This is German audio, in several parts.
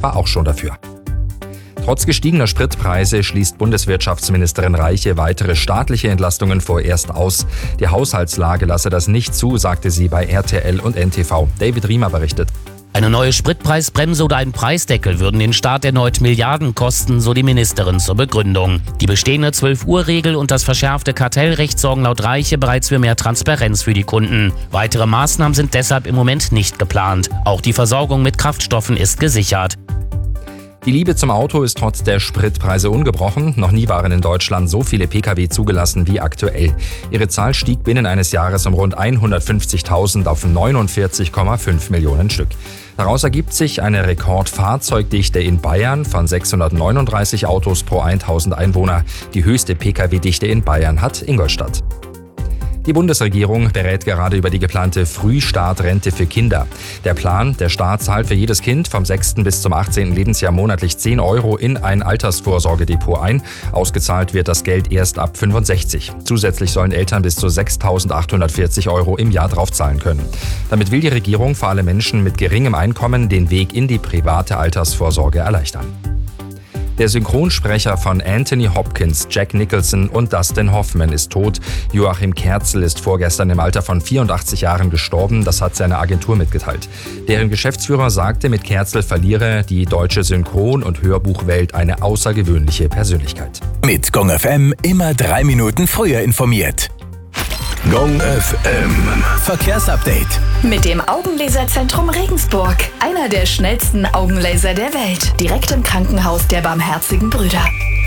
war auch schon dafür. Trotz gestiegener Spritpreise schließt Bundeswirtschaftsministerin Reiche weitere staatliche Entlastungen vorerst aus. Die Haushaltslage lasse das nicht zu, sagte sie bei RTL und NTV. David Riemer berichtet. Eine neue Spritpreisbremse oder ein Preisdeckel würden den Staat erneut Milliarden kosten, so die Ministerin zur Begründung. Die bestehende 12-Uhr-Regel und das verschärfte Kartellrecht sorgen laut Reiche bereits für mehr Transparenz für die Kunden. Weitere Maßnahmen sind deshalb im Moment nicht geplant. Auch die Versorgung mit Kraftstoffen ist gesichert. Die Liebe zum Auto ist trotz der Spritpreise ungebrochen. Noch nie waren in Deutschland so viele Pkw zugelassen wie aktuell. Ihre Zahl stieg binnen eines Jahres um rund 150.000 auf 49,5 Millionen Stück. Daraus ergibt sich eine Rekordfahrzeugdichte in Bayern von 639 Autos pro 1.000 Einwohner. Die höchste Pkw-Dichte in Bayern hat Ingolstadt. Die Bundesregierung berät gerade über die geplante Frühstartrente für Kinder. Der Plan, der Staat zahlt für jedes Kind vom 6. bis zum 18. Lebensjahr monatlich 10 € in ein Altersvorsorgedepot ein. Ausgezahlt wird das Geld erst ab 65. Zusätzlich sollen Eltern bis zu 6.840 € im Jahr draufzahlen können. Damit will die Regierung für alle Menschen mit geringem Einkommen den Weg in die private Altersvorsorge erleichtern. Der Synchronsprecher von Anthony Hopkins, Jack Nicholson und Dustin Hoffman ist tot. Joachim Kerzel ist vorgestern im Alter von 84 Jahren gestorben, das hat seine Agentur mitgeteilt. Deren Geschäftsführer sagte, mit Kerzel verliere die deutsche Synchron- und Hörbuchwelt eine außergewöhnliche Persönlichkeit. Mit Gong FM immer 3 Minuten früher informiert. Gong FM Verkehrsupdate. Mit dem Augenlaserzentrum Regensburg. Einer der schnellsten Augenlaser der Welt. Direkt im Krankenhaus der Barmherzigen Brüder.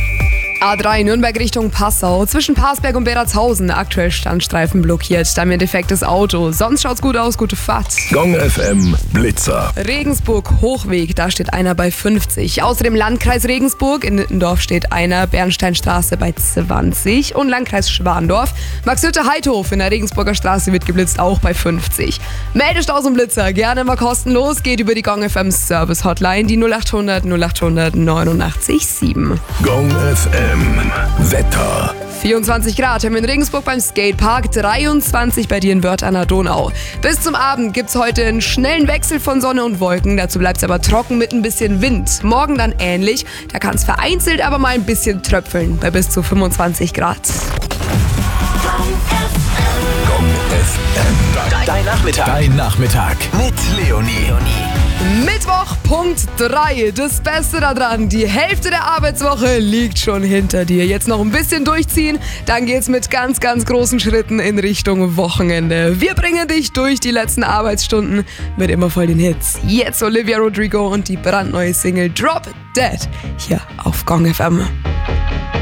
A3 Nürnberg Richtung Passau. Zwischen Parsberg und Beratshausen. Aktuell Standstreifen blockiert. Dann ein defektes Auto. Sonst schaut's gut aus. Gute Fahrt. Gong FM Blitzer. Regensburg Hochweg. Da steht einer bei 50. Außerdem Landkreis Regensburg. In Nittendorf steht einer. Bernsteinstraße bei 20. Und Landkreis Schwandorf. Max-Hütte-Heidhof in der Regensburger Straße wird geblitzt. Auch bei 50. Meldet aus dem Blitzer. Gerne mal kostenlos. Geht über die Gong FM Service Hotline. Die 0800 0800 89 7. Gong FM Wetter. 24 Grad haben wir in Regensburg beim Skatepark, 23 bei dir in Wörth an der Donau. Bis zum Abend gibt's heute einen schnellen Wechsel von Sonne und Wolken, dazu bleibt's aber trocken mit ein bisschen Wind. Morgen dann ähnlich, da kann's vereinzelt aber mal ein bisschen tröpfeln, bei bis zu 25 Grad. Gong FM. Dein Nachmittag mit Leonie. Mittwoch, Punkt 3. Das Beste daran, die Hälfte der Arbeitswoche liegt schon hinter dir. Jetzt noch ein bisschen durchziehen, dann geht's mit ganz, ganz großen Schritten in Richtung Wochenende. Wir bringen dich durch die letzten Arbeitsstunden mit immer voll den Hits. Jetzt Olivia Rodrigo und die brandneue Single Drop Dead hier auf Gong FM.